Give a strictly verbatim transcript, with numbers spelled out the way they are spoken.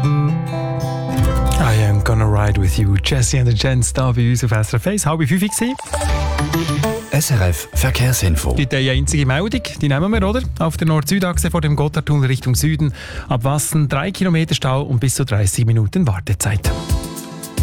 I am gonna ride with you. Jesse and the Gents da bei uns auf S R F eins. Halb fünf gewesen. S R F Verkehrsinfo. Es gibt eine einzige Meldung, die nehmen wir, oder? Auf der Nord-Süd-Achse vor dem Gotthardtunnel Richtung Süden. Ab Wassen drei Kilometer Stau und bis zu dreißig Minuten Wartezeit.